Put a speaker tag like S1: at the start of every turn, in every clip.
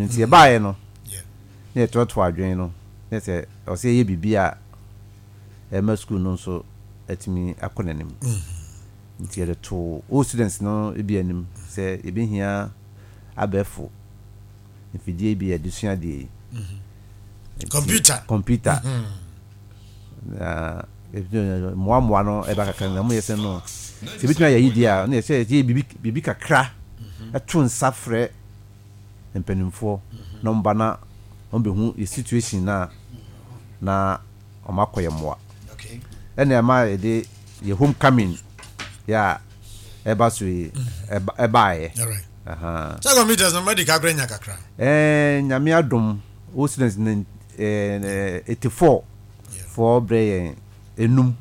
S1: nti e baaye no ne to adwen no ne se o se ye bibia e ma school no so atimi akonanim nti e to all students no e bi anim se e bi hia abefo ifidie bi adusua de computer moa no e ba kaka na mo yese no se bituma ya yidi a na se bibi kakra eto nsafre empanimfo no mba na on be hu the situation na o makoye moa okay ene ma e de ye homecoming ya e ba so e baaye
S2: all right so computers no medical grenya kakra
S1: nyame adom o students 84 for brain enum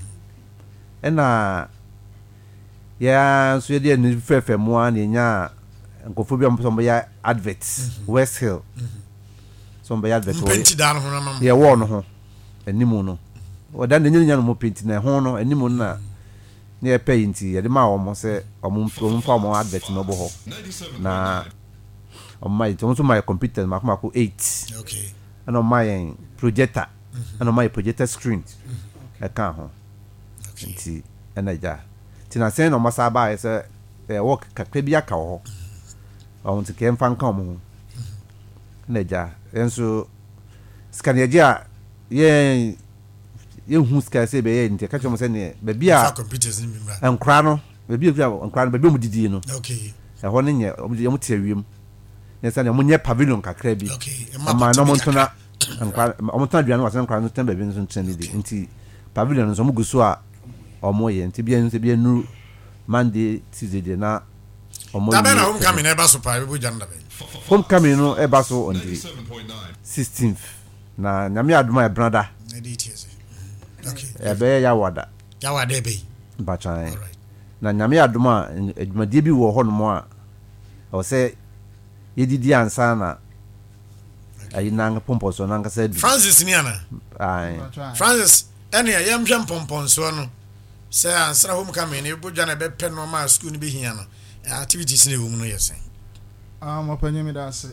S1: ena ya so ye de ni fefe mo an nya nkofo bi am so ya adverts West Hill so ya advert
S2: penti dan ho na
S1: ye wo no ho animu no o dan nya no mo penti na ho no animu na ne e pay nti ye de ma wo mo se o fa mo advert no bo ho na o mai to so my computer makoma ko 8
S2: okay
S1: and on my projector and on my projector screen I can ho nti enaja ti na sen no masaba e se work kakra bi aka ho I want to kem fan come enaja enso scaneja ye hu ska se be ye nti ka chomo se ne be bia
S2: computers ni mimra
S1: enkra no be bia enkra no be mu didi no
S2: okay
S1: e ho ne nye mo tie wiem ne se ne mo nye pavilion kakra bi
S2: okay
S1: ma no mo ntona enkra mo ntona duane wasen enkra no tembe bi nso ntene di nti pavilion nso mo guso a omo ye nti bia nso bia nu Monday Tuesday de na omo
S2: da na homecoming e ba so pa be janda be
S1: homecoming no e ba so on the 16th na nyame adoma e brada
S2: okay
S1: e be ya wada
S2: e be
S1: ba chan na nyame adoma adwumadie bi wo ho no mo a o se yedidi ansa na ayi nanga pomponso nanga se
S2: Francis ni ana
S1: ai
S2: Francis ene ya yemhwe pomponso no se ansra homecoming ne bodwa na be pe no ma school ni be hia no activities ne wo mu no yesen
S3: mapanyemi da ase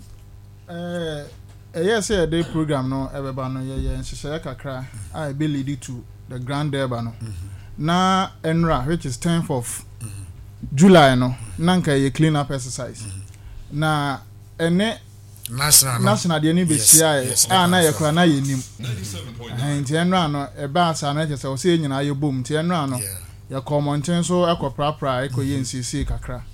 S3: yes a day program no ebeba no ye nhyehyɛ kakra I be lead to the grand derby no na enra which is 10th of July no nanka ye clean up exercise na ene national de ni be chia na ye kra na ye nim nti enra no eba asa na kyese o se nyina ye bom nti enra no ye commenting so ekopra ekoye nsisi kakra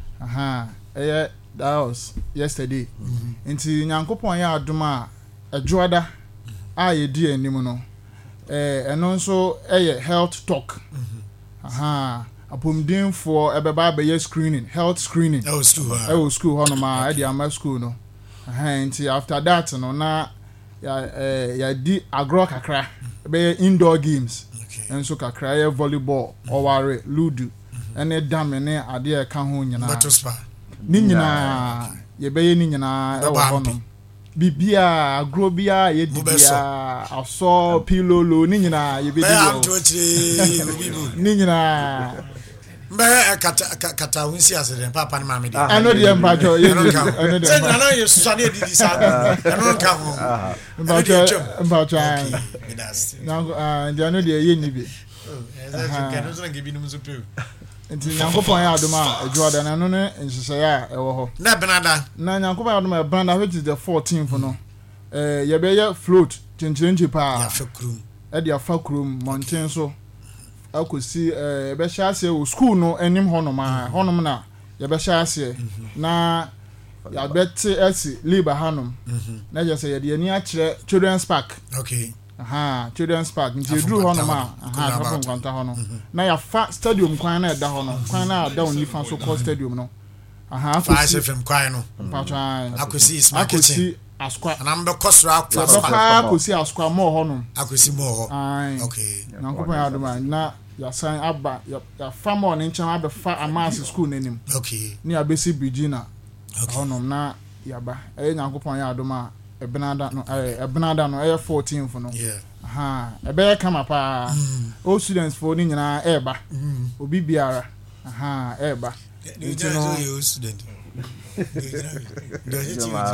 S3: that was yesterday. Nti nyankopon ya adoma adwoada a ye di anim no eno nso health talk apomden for ebeba be screening health screening school hono ma e di ama school no nti after that no na ya di agro kakra be indoor games enso kakra ya volleyball oware ludo ene dam ne ade e ka ho nyina ni nyina ye beye ni nyina e wo hono bibia agro bia ye dibia aso pilolo ni nyina ye be ni nyina
S2: mbe kata hunsi asere papa ni mama di
S3: ano de mpacho ye ano de
S2: na ye susane didi sa ano nka ho
S3: mpacho na de ano de ye ni bi
S2: kanu so ngi bi num so pe
S3: nti nyankopon ya adoma adwoada na no ne nhyehyɛ ya ɛwɔ hɔ
S2: na benada
S3: na nyankopon ya adoma benada which is the 14th no ye be ye float chencherenche pa
S2: ya fakrum
S3: e dia fakrum mountain so akosi ye be hyase o school no anim honom na ye be hyase na ya beti esi liba hanom na je say ye de ani a kire children's park
S2: okay
S3: children's park nti edru hono ma kafo nkwanta hono na ya fa stadium kwan na eda hono kwan na da oni fa so call stadium no
S2: akosi FM kwan no akosi smart kitchen
S3: askwa
S2: na mbe kosra
S3: akosi askwa mo hono
S2: akosi mo ho okay
S3: nankopon ya adoma na ya san aba ya fa mo ne nchen aba fa amasi school nenim
S2: okay
S3: ni abesi bridgina hono na ya ba nyankopon ya adoma Ebenada no 14th no ebe kama pa all students for ni nyina eba obi biara eba
S2: you student